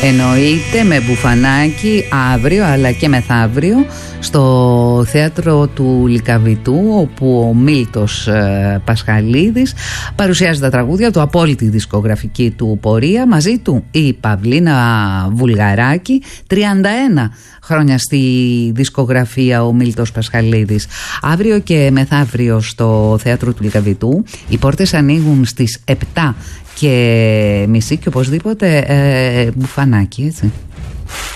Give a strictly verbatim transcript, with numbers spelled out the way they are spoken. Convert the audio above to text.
Εννοείται, με μπουφανάκι αύριο αλλά και μεθαύριο στο θέατρο του Λυκαβητού, όπου ο Μίλτος ε, Πασχαλίδης παρουσιάζει τα τραγούδια του από όλη τη δισκογραφική του πορεία. Μαζί του η Παυλίνα Βουλγαράκη, τριάντα ένα χρόνια στη δισκογραφία ο Μίλτος Πασχαλίδης. Αύριο και μεθαύριο στο θέατρο του Λυκαβητού οι πόρτες ανοίγουν στις επτά και μισή και οπωσδήποτε ε, μπουφανάκι, έτσι.